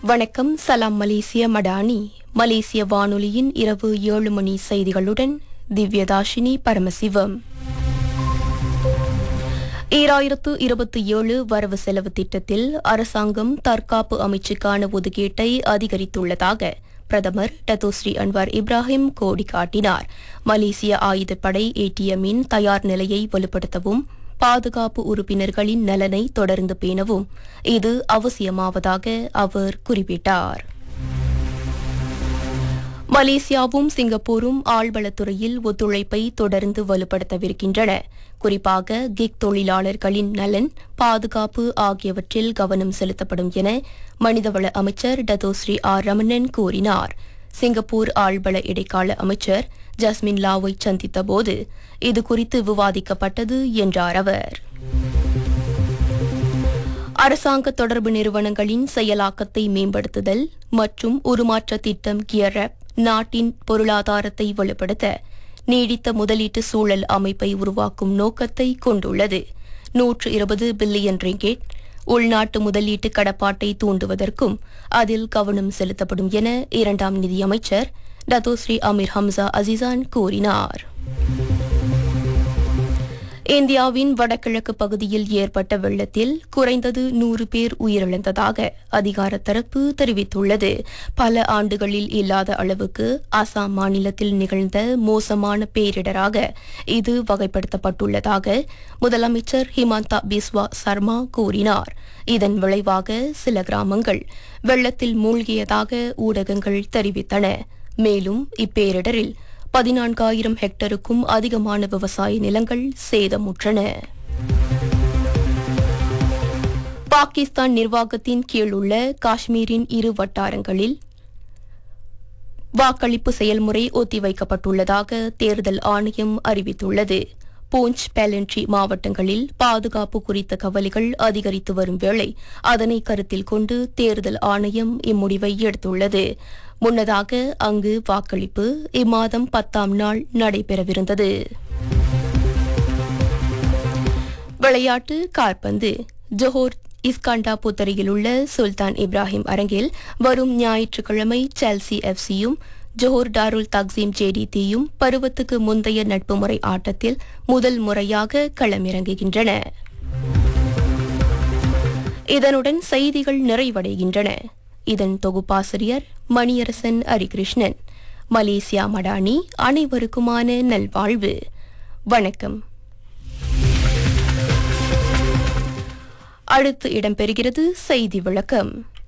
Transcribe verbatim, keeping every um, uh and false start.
வணக்கம். சலாம் மலேசிய மடானி. மலேசிய வானொலியின் இரவு ஏழு மணி செய்திகளுடன் திவ்யதாஷினி பரமசிவம். ஈராயிரத்து இருபத்தி ஏழு வரவு செலவு திட்டத்தில் அரசாங்கம் தற்காப்பு அமைச்சுக்கான ஒதுக்கீட்டை அதிகரித்துள்ளதாக பிரதமர் டத்தோஸ்ரீ அன்வார் இப்ராஹிம் கோடி காட்டினார். மலேசிய ஆயுதப்படை ஏடிஎம்மின் தயார் நிலையை வலுப்படுத்தவும் பாதுகாப்பு உறுப்பினர்களின் நலனை தொடர்ந்து பேணவும் இது அவசியமாவதாக அவர் குறிப்பிட்டார். மலேசியாவும் சிங்கப்பூரும் ஆழ்வளத்துறையில் ஒத்துழைப்பை தொடர்ந்து வலுப்படுத்தவிருக்கின்றன. குறிப்பாக கிக் தொழிலாளர்களின் நலன், பாதுகாப்பு ஆகியவற்றில் கவனம் செலுத்தப்படும் என மனிதவள அமைச்சர் டத்தோஸ்ரீ ஆர் ரமணன் கூறினார். சிங்கப்பூர் ஆழ்வள இடைக்கால அமைச்சர் ஜஸ்மின் லாவை சந்தித்தபோது இதுகுறித்து விவாதிக்கப்பட்டது என்றார் அவர். அரசாங்க தொடர்பு நிறுவனங்களின் செயலாக்கத்தை மேம்படுத்துதல் மற்றும் உருமாற்ற திட்டம் கியர்அப் நாட்டின் பொருளாதாரத்தை வலுப்படுத்த நீடித்த முதலீட்டு சூழல் அமைப்பை உருவாக்கும் நோக்கத்தை கொண்டுள்ளது. நூற்று இருபது பில்லியன் ரிங்கெட் உள்நாட்டு முதலீட்டு கடப்பாட்டை தூண்டுவதற்கும் அதில் கவனம் செலுத்தப்படும் என இரண்டாம் நிதியமைச்சர் டத்தோஸ்ரீ அமீர் ஹம்சா அசிசான் கூறினார். இந்தியாவின் வடகிழக்கு பகுதியில் ஏற்பட்ட வெள்ளத்தில் குறைந்தது நூறு பேர் உயிரிழந்ததாக அதிகார தரப்பு தெரிவித்துள்ளது. பல ஆண்டுகளில் இல்லாத அளவுக்கு அசாம் மாநிலத்தில் நிகழ்ந்த மோசமான பேரிடராக இது வகைப்படுத்தப்பட்டுள்ளதாக முதலமைச்சர் ஹிமந்தா பிஸ்வா சர்மா கூறினார். இதன் விளைவாக சில கிராமங்கள் வெள்ளத்தில் மூழ்கியதாக ஊடகங்கள் தெரிவித்தன. மேலும் இப்பேரிடரில் பதினான்காயிரம் ஹெக்டருக்கும் அதிகமான விவசாய நிலங்கள் சேதமுற்றன. பாகிஸ்தான் நிர்வாகத்தின் கீழ் உள்ள காஷ்மீரின் இரு வட்டாரங்களில் வாக்களிப்பு செயல்முறை ஒத்திவைக்கப்பட்டுள்ளதாக தேர்தல் ஆணையம் அறிவித்துள்ளது. பூஞ்ச், பெலன்ட்ரி மாவட்டங்களில் பாதுகாப்பு குறித்த கவலைகள் அதிகரித்து வரும் வேளை அதனை கருத்தில் கொண்டு தேர்தல் ஆணையம் இம்முடிவை எடுத்துள்ளது. முன்னதாக அங்கு வாக்களிப்பு இம்மாதம் பத்தாம் நாள் நடைபெறவிருந்தது. விளையாட்டு கால்பந்து. ஜோஹர் இஸ்காண்டா புத்தரியில் உள்ள சுல்தான் இப்ராஹிம் அரங்கில் வரும் ஞாயிற்றுக்கிழமை செல்சி எஃப்சியும் ஜோஹர் டாருல் தக்சீம் ஜேடிடியும் பருவத்துக்கு முந்தைய நட்பு முறை ஆட்டத்தில் முதல் முறையாக களமிறங்குகின்றன. இதனுடன் செய்திகள் நிறைவடைகின்றன. இதன் தொகுப்பாசிரியர் மணியரசன் ஹரிகிருஷ்ணன். மலேசியா மடானி அனைவருக்குமான நல்வாழ்வு. வணக்கம். அடுத்து இடம்பெறுகிறது செய்தி விளக்கம்.